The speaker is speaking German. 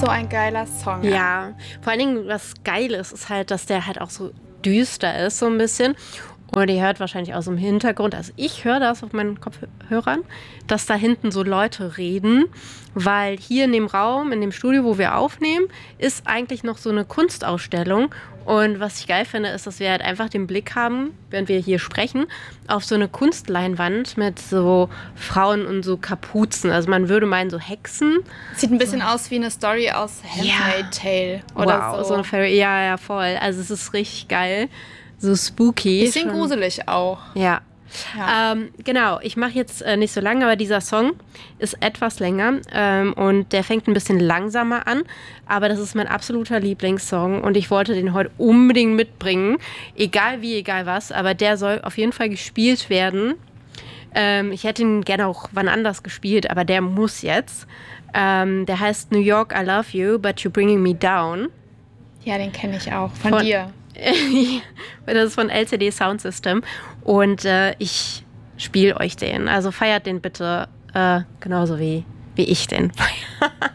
so ein geiler Song. Ja, vor allen Dingen, was geil ist halt, dass der halt auch so düster ist, so ein bisschen. Und ihr hört wahrscheinlich aus dem Hintergrund, also ich höre das auf meinen Kopfhörern, dass da hinten so Leute reden, weil hier in dem Raum, in dem Studio, wo wir aufnehmen, ist eigentlich noch so eine Kunstausstellung. Und was ich geil finde, ist, dass wir halt einfach den Blick haben, während wir hier sprechen, auf so eine Kunstleinwand mit so Frauen und so Kapuzen. Also man würde meinen, so Hexen. Sieht ein bisschen aus wie eine Story aus Handmaid's Tale oder wow, so. eine Fairy, ja, voll. Also es ist richtig geil. So spooky. Bisschen gruselig auch. Ja. Genau, ich mache jetzt nicht so lange, aber dieser Song ist etwas länger und der fängt ein bisschen langsamer an, aber das ist mein absoluter Lieblingssong und ich wollte den heute unbedingt mitbringen, egal wie, egal was, aber der soll auf jeden Fall gespielt werden. Ich hätte ihn gerne auch wann anders gespielt, aber der muss jetzt. Der heißt New York, I Love You, but You're Bringing Me Down. Ja, den kenne ich auch, von dir. Das ist von LCD Sound System und ich spiele euch den. Also feiert den bitte genauso wie ich den feiere.